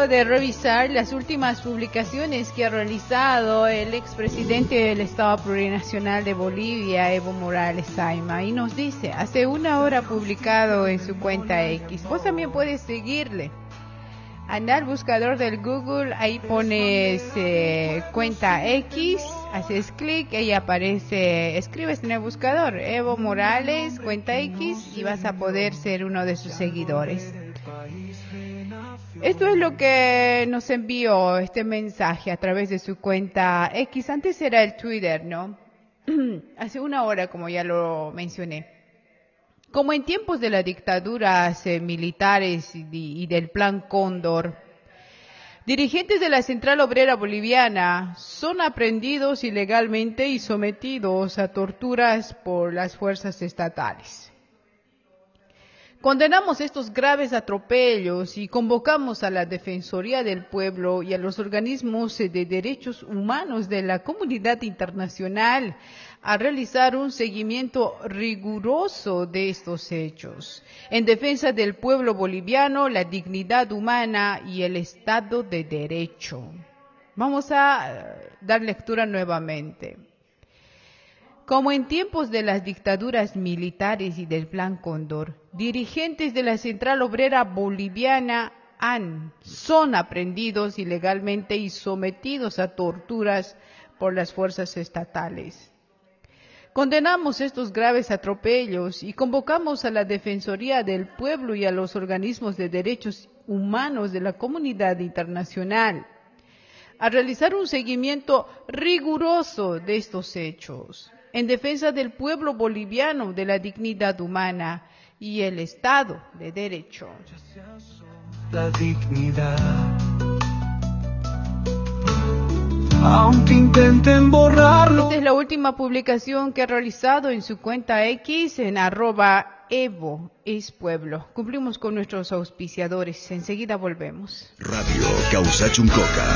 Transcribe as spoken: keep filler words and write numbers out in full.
de revisar las últimas publicaciones que ha realizado el expresidente del Estado Plurinacional de Bolivia, Evo Morales Saima, y nos dice, hace una hora publicado en su cuenta X. Vos también puedes seguirle. Anda al buscador del Google, ahí pones eh, cuenta X, haces clic y aparece, escribes en el buscador Evo Morales, cuenta X, y vas a poder ser uno de sus seguidores. Esto es lo que nos envió este mensaje a través de su cuenta X. Antes era el Twitter, ¿no? Hace una hora, como ya lo mencioné. Como en tiempos de las dictaduras eh, militares y, y del Plan Cóndor, dirigentes de la Central Obrera Boliviana son aprehendidos ilegalmente y sometidos a torturas por las fuerzas estatales. Condenamos estos graves atropellos y convocamos a la Defensoría del Pueblo y a los organismos de derechos humanos de la comunidad internacional a realizar un seguimiento riguroso de estos hechos, en defensa del pueblo boliviano, la dignidad humana y el Estado de Derecho. Vamos a dar lectura nuevamente. Como en tiempos de las dictaduras militares y del Plan Cóndor, dirigentes de la Central Obrera Boliviana han, son aprehendidos ilegalmente y sometidos a torturas por las fuerzas estatales. Condenamos estos graves atropellos y convocamos a la Defensoría del Pueblo y a los organismos de derechos humanos de la comunidad internacional a realizar un seguimiento riguroso de estos hechos, en defensa del pueblo boliviano, de la dignidad humana y el Estado de Derecho. La dignidad. Aunque intenten borrarlo. Esta es la última publicación que ha realizado en su cuenta X en arroba Evo es Pueblo. Cumplimos con nuestros auspiciadores. Enseguida volvemos. Radio Causa Chuncoca.